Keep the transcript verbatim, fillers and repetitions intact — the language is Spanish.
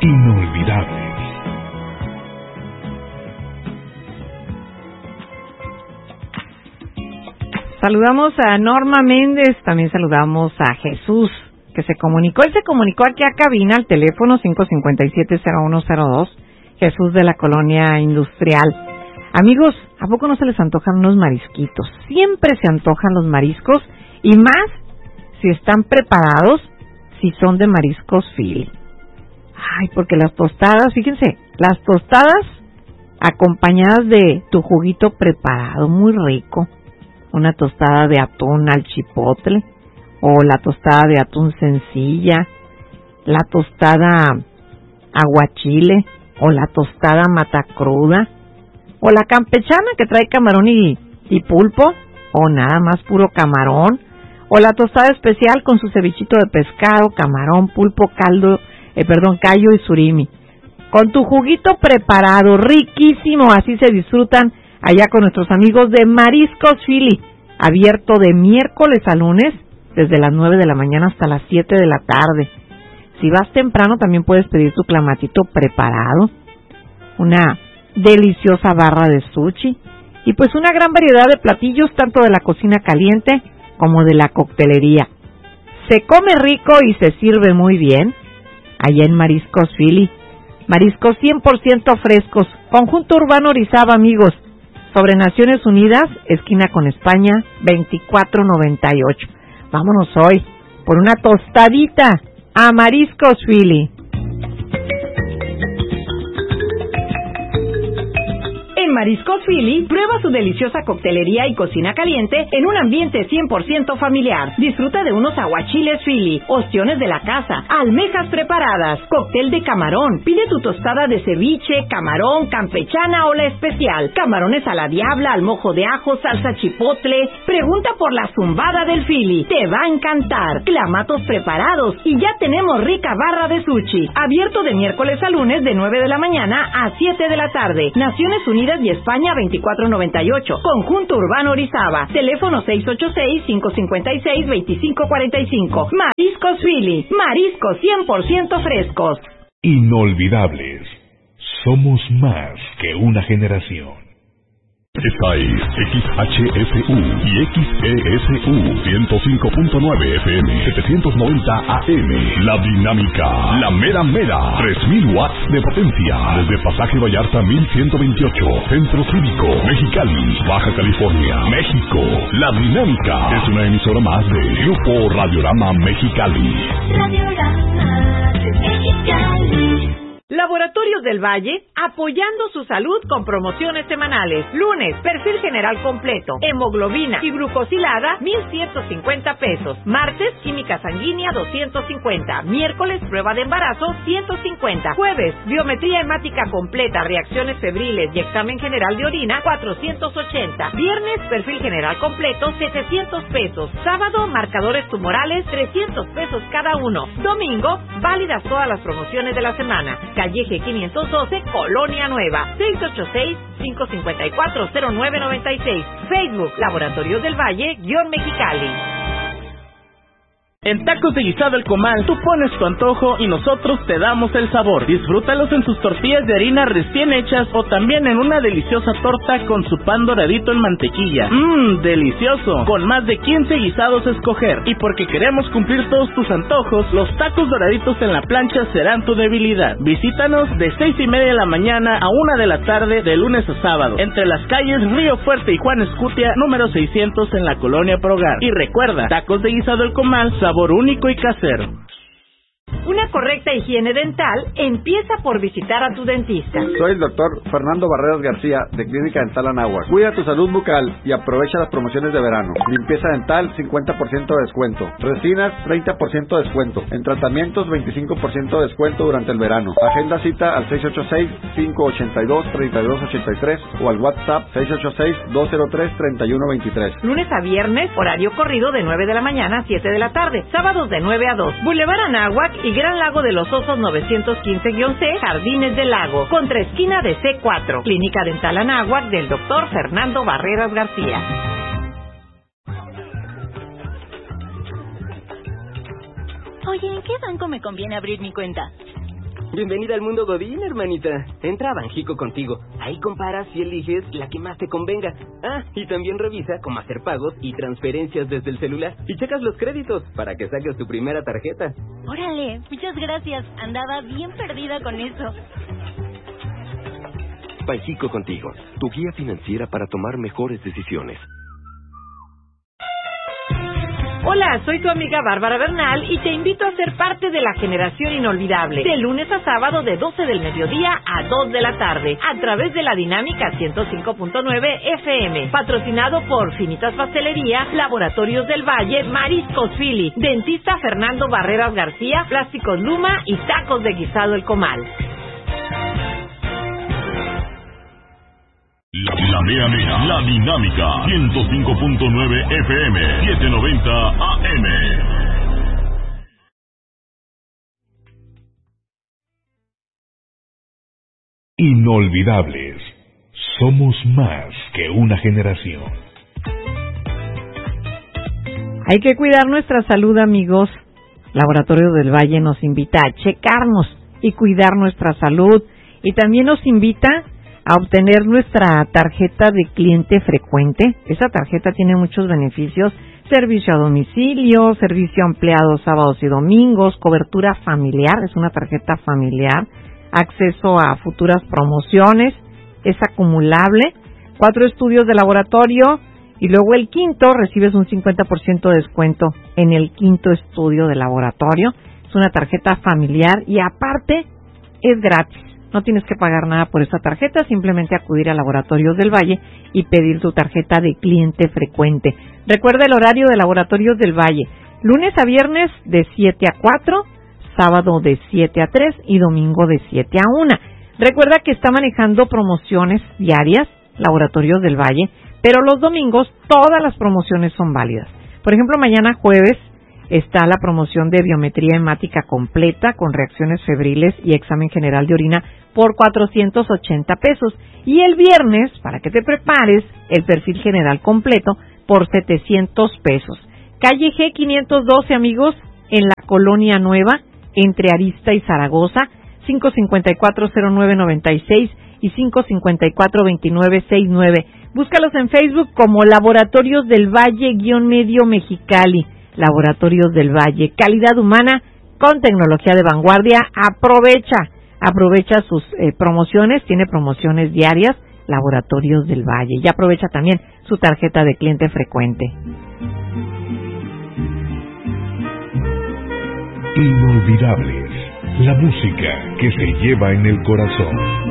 inolvidables. Saludamos a Norma Méndez, también saludamos a Jesús, que se comunicó. Él se comunicó aquí a cabina al teléfono cinco cinco siete cero uno cero dos, Jesús de la Colonia Industrial. Amigos, ¿a poco no se les antojan unos marisquitos? Siempre se antojan los mariscos, y más si están preparados, si son de mariscos Philly. Ay, porque las tostadas, fíjense, las tostadas acompañadas de tu juguito preparado, muy rico. Una tostada de atún al chipotle, o la tostada de atún sencilla, la tostada aguachile, o la tostada matacruda, o la campechana que trae camarón y, y pulpo, o nada más puro camarón, o la tostada especial con su cevichito de pescado, camarón, pulpo, caldo, eh, perdón, callo y surimi. Con tu juguito preparado, riquísimo, así se disfrutan allá con nuestros amigos de Mariscos Philly, abierto de miércoles a lunes, desde las nueve de la mañana hasta las siete de la tarde. Si vas temprano, también puedes pedir tu clamatito preparado, una deliciosa barra de sushi, y pues una gran variedad de platillos, tanto de la cocina caliente como de la coctelería. Se come rico y se sirve muy bien allá en Mariscos Philly. Mariscos cien por ciento frescos. Conjunto Urbano Orizaba, amigos. Sobre Naciones Unidas, esquina con España, veinticuatro noventa y ocho. Vámonos hoy por una tostadita a Mariscos Philly. En Mariscos Philly, prueba su deliciosa coctelería y cocina caliente en un ambiente cien por ciento familiar. Disfruta de unos aguachiles Philly, ostiones de la casa, almejas preparadas, cóctel de camarón. Pide tu tostada de ceviche, camarón, campechana o la especial. Camarones a la diabla, al mojo de ajo, salsa chipotle. Pregunta por la zumbada del Philly. Te va a encantar. Clamatos preparados y ya tenemos rica barra de sushi. Abierto de miércoles a lunes de nueve de la mañana a siete de la tarde. Naciones Unidas y España veinticuatro noventa y ocho. Conjunto Urbano Orizaba. Teléfono seis ocho seis, cinco cinco seis, dos cinco cuatro cinco. Mariscos Philly. Mariscos cien por ciento frescos. Inolvidables. Somos más que una generación. Esta es X H S U y X E S U ciento cinco punto nueve F M, setecientos noventa A M. La dinámica, la mera mera, tres mil watts de potencia. Desde Pasaje Vallarta mil ciento veintiocho, Centro Cívico, Mexicali, Baja California, México. La dinámica es una emisora más de Grupo Radiorama Mexicali. Radiorama Mexicali. Laboratorios del Valle, apoyando su salud con promociones semanales. Lunes, perfil general completo, hemoglobina y glucosilada, mil ciento cincuenta pesos. Martes, química sanguínea, doscientos cincuenta. Miércoles, prueba de embarazo, ciento cincuenta. Jueves, biometría hemática completa, reacciones febriles y examen general de orina, cuatrocientos ochenta. Viernes, perfil general completo, setecientos pesos. Sábado, marcadores tumorales, trescientos pesos cada uno. Domingo, válidas todas las promociones de la semana. Calle G quinientos doce, Colonia Nueva, seis ocho seis, cinco cinco cuatro, cero nueve nueve seis. Facebook, Laboratorios del Valle, guión Mexicali. En Tacos de Guisado El Comal, tú pones tu antojo y nosotros te damos el sabor. Disfrútalos en sus tortillas de harina recién hechas o también en una deliciosa torta con su pan doradito en mantequilla. Mmm, delicioso. Con más de quince guisados a escoger. Y porque queremos cumplir todos tus antojos, los tacos doraditos en la plancha serán tu debilidad. Visítanos de seis y media de la mañana a una de la tarde de lunes a sábado. Entre las calles Río Fuerte y Juan Escutia, número seiscientos en la Colonia Progar. Y recuerda, Tacos de Guisado El Comal, sabor único y casero. Una correcta higiene dental empieza por visitar a tu dentista. Soy el doctor Fernando Barreras García, de Clínica Dental Anáhuac. Cuida tu salud bucal y aprovecha las promociones de verano. Limpieza dental, cincuenta por ciento de descuento. Resinas, treinta por ciento de descuento. En tratamientos, veinticinco por ciento de descuento durante el verano. Agenda cita al seis ocho seis, cinco ocho dos, tres dos ocho tres o al WhatsApp seis ocho seis, dos cero tres, tres uno dos tres. Lunes a viernes, horario corrido de nueve de la mañana a siete de la tarde. Sábados de nueve a dos. Boulevard Anáhuac y Gran Lago de los Osos novecientos quince C, Jardines del Lago, contra esquina de C cuatro. Clínica Dental Anáhuac del doctor Fernando Barreras García. Oye, ¿en qué banco me conviene abrir mi cuenta? Bienvenida al mundo Godín, hermanita. Entra a Banjico contigo. Ahí comparas y eliges la que más te convenga. Ah, y también revisa cómo hacer pagos y transferencias desde el celular. Y checas los créditos para que saques tu primera tarjeta. Órale, muchas gracias. Andaba bien perdida con eso. Banjico contigo, tu guía financiera para tomar mejores decisiones. Hola, soy tu amiga Bárbara Bernal y te invito a ser parte de la generación inolvidable. De lunes a sábado de doce del mediodía a dos de la tarde. A través de la Dinámica ciento cinco punto nueve F M. Patrocinado por Finitas Pastelería, Laboratorios del Valle, Mariscos Philly, Dentista Fernando Barreras García, Plásticos Luma y Tacos de Guisado El Comal. La, la mera mera, la dinámica, ciento cinco punto nueve F M, setecientos noventa A M. Inolvidables. Somos más que una generación. Hay que cuidar nuestra salud, amigos. Laboratorio del Valle nos invita a checarnos y cuidar nuestra salud. Y también nos invita a obtener nuestra tarjeta de cliente frecuente. Esa tarjeta tiene muchos beneficios: servicio a domicilio, servicio a empleados sábados y domingos, cobertura familiar, es una tarjeta familiar, acceso a futuras promociones, es acumulable, cuatro estudios de laboratorio y luego el quinto recibes un cincuenta por ciento de descuento en el quinto estudio de laboratorio. Es una tarjeta familiar y aparte es gratis. No tienes que pagar nada por esta tarjeta, simplemente acudir a Laboratorios del Valle y pedir tu tarjeta de cliente frecuente. Recuerda el horario de Laboratorios del Valle: lunes a viernes de siete a cuatro, sábado de siete a tres y domingo de siete a una. Recuerda que está manejando promociones diarias, Laboratorios del Valle, pero los domingos todas las promociones son válidas. Por ejemplo, mañana jueves está la promoción de biometría hemática completa con reacciones febriles y examen general de orina por cuatrocientos ochenta pesos. Y el viernes, para que te prepares, el perfil general completo por setecientos pesos. Calle G quinientos doce, amigos, en la Colonia Nueva, entre Arista y Zaragoza, cinco cinco cuatro cero nueve nueve seis y cinco cinco cuatro dos nueve seis nueve. Búscalos en Facebook como Laboratorios del Valle-Medio Mexicali. Laboratorios del Valle, calidad humana con tecnología de vanguardia. Aprovecha, aprovecha sus eh, promociones, tiene promociones diarias, Laboratorios del Valle, y aprovecha también su tarjeta de cliente frecuente. Inolvidables, la música que se lleva en el corazón.